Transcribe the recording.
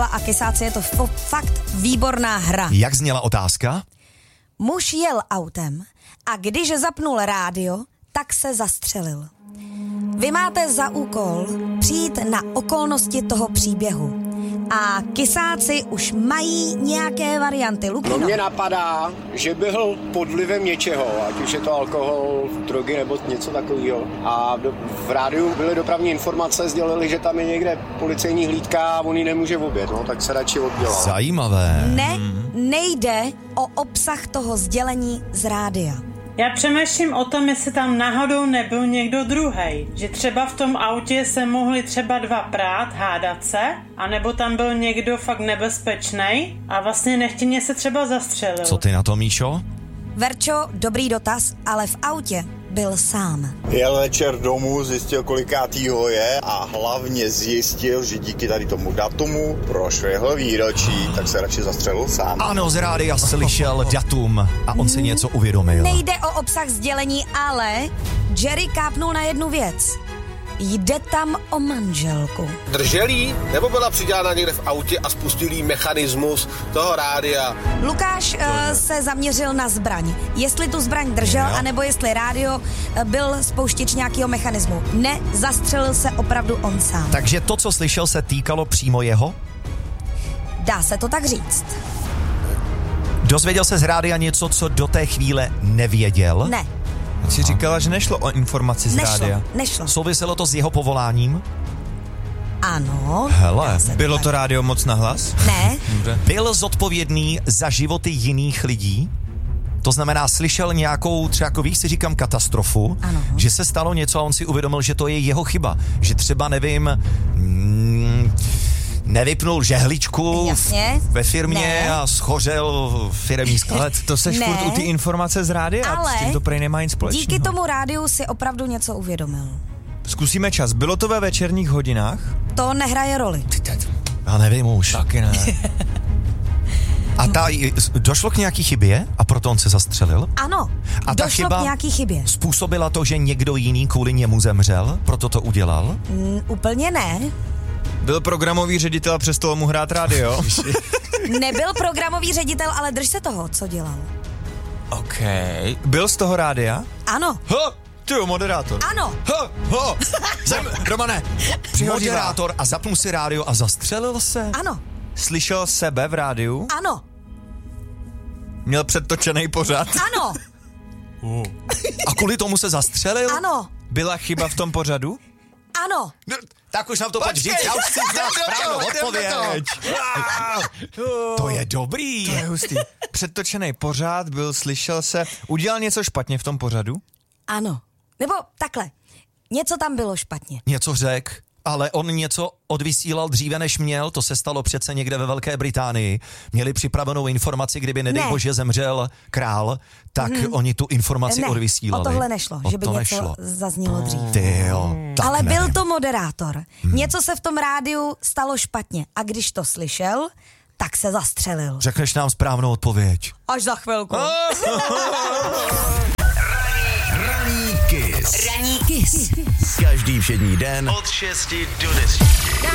a Kysáci, je to fakt výborná hra. Jak zněla otázka? Muž jel autem a když zapnul rádio, tak se zastřelil. Vy máte za úkol přijít na okolnosti toho příběhu. A Kysáci už mají nějaké varianty. Lukino. No mě napadá, že byl pod vlivem něčeho, ať už je to alkohol, drogy nebo něco takového. A v rádiu byly dopravní informace, sdělili, že tam je někde policejní hlídka a on ji nemůže objet, no tak se radši oddělal. Zajímavé. Nejde o obsah toho sdělení z rádia. Já přemýšlím o tom, jestli tam náhodou nebyl někdo druhej. Že třeba v tom autě se mohli třeba dva prát, hádat se, anebo tam byl někdo fakt nebezpečnej a vlastně nechtěně se třeba zastřelil. Co ty na to, Míšo? Verčo, dobrý dotaz, ale v autě byl sám. Jel večer domů, zjistil, kolikátýho je a hlavně zjistil, že díky tady tomu datumu prošvihl výročí, tak se radši zastřelil sám. Ano, z rádia slyšel datum a on si něco uvědomil. Nejde o obsah sdělení, ale Jerry kápnul na jednu věc. Jde tam o manželku. Držel jí, nebo byla přidělána někde v autě a spustil jí mechanismus toho rádia? Lukáš se zaměřil na zbraň. Jestli tu zbraň držel, anebo jestli rádio byl spouštěč nějakého mechanismu. Ne, zastřelil se opravdu on sám. Takže to, co slyšel, se týkalo přímo jeho? Dá se to tak říct. Dozvěděl se z rádia něco, co do té chvíle nevěděl? Ne. Jsi říkala, že nešlo o informaci z rádia. Nešlo. Souviselo to s jeho povoláním? Ano. Hele, bylo to rádio moc nahlas? Ne. Byl zodpovědný za životy jiných lidí? To znamená, slyšel nějakou, třeba jako víš, si říkám katastrofu, ano. Že se stalo něco a on si uvědomil, že to je jeho chyba. Že třeba, nevím, nevypnul žehličku ve firmě a schořel firemní sklad. Ale to seš furt u té informace z rádia, ale s tím to prej nemá nic společného. Díky tomu rádiu si opravdu něco uvědomil. Zkusíme čas. Bylo to ve večerních hodinách? To nehraje roli. Já nevím už. Taky ne. A došlo k nějaký chybě a proto on se zastřelil? Ano, a ta došlo chyba k nějaký chybě. Způsobila to, že někdo jiný kvůli němu zemřel, proto to udělal? Úplně ne. Byl programový ředitel a přestal mu hrát rádio? Nebyl programový ředitel, ale drž se toho, co dělal. OK. Byl z toho rádia? Ano. Ty jo, moderátor. Ano. Romane, Moderátor a zapnul si rádio a zastřelil se? Ano. Slyšel sebe v rádiu? Ano. Měl předtočený pořad? Ano. A kvůli tomu se zastřelil? Ano. Byla chyba v tom pořadu? Ano. Tak už nám to pojď říct, já už chci znát správnou odpověď. To je dobrý. To je hustý. Předtočený pořad byl, slyšel se. Udělal něco špatně v tom pořadu? Ano. Nebo takhle. Něco tam bylo špatně. Něco řekl, ale on něco odvysílal dříve, než měl. To se stalo přece někde ve Velké Británii. Měli připravenou informaci, kdyby nedej bože zemřel král, tak oni tu informaci odvysílali. O tohle nešlo, že by něco zaznělo dřív. Ty jo, tak ale nevím. byl to moderátor. Něco se v tom rádiu stalo špatně a když to slyšel, tak se zastřelil. Řekneš nám správnou odpověď. Až za chvilku. Ranní Kiss. Každý všední den od 6 do 10.